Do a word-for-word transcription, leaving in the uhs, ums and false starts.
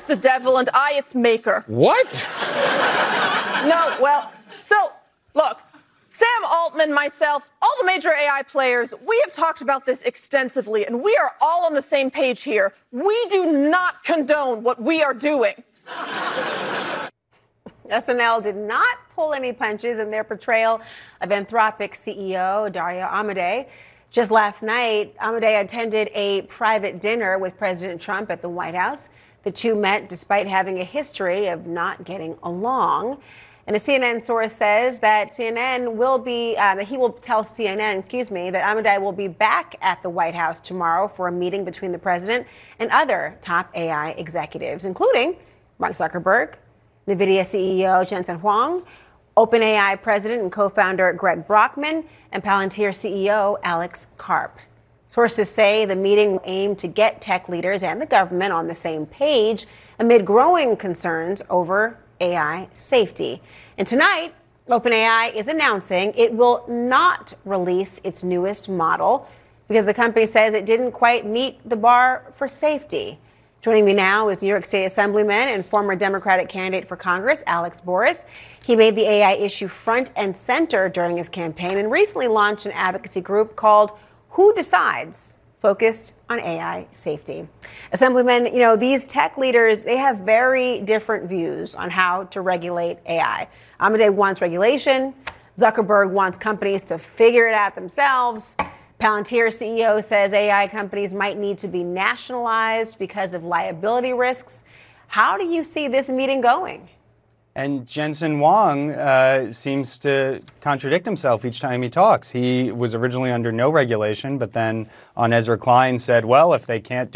the devil and I its maker. What? No, well, so, look, Sam Altman, myself, all the major A I players, we have talked about this extensively, and we are all on the same page here. We do not condone what we are doing. S N L did not pull any punches in their portrayal of Anthropic C E O Dario Amodei. Just last night, Amodei attended a private dinner with President Trump at the White House. The two met despite having a history of not getting along. And a C N N source says that C N N will be, um, he will tell C N N, excuse me, that Amodei will be back at the White House tomorrow for a meeting between the president and other top A I executives, including Mark Zuckerberg, NVIDIA C E O Jensen Huang, OpenAI president and co-founder Greg Brockman, and Palantir C E O Alex Karp. Sources say the meeting will aim to get tech leaders and the government on the same page amid growing concerns over A I safety. And tonight, OpenAI is announcing it will not release its newest model because the company says it didn't quite meet the bar for safety. Joining me now is New York State Assemblyman and former Democratic candidate for Congress, Alex Boris. He made the A I issue front and center during his campaign and recently launched an advocacy group called Who Decides?, focused on A I safety. Assemblyman, you know, these tech leaders, they have very different views on how to regulate A I. Amodei wants regulation. Zuckerberg wants companies to figure it out themselves. Palantir C E O says A I companies might need to be nationalized because of liability risks. How do you see this meeting going? And Jensen Huang uh, seems to contradict himself each time he talks. He was originally under no regulation, but then on Ezra Klein said, well, if they can't do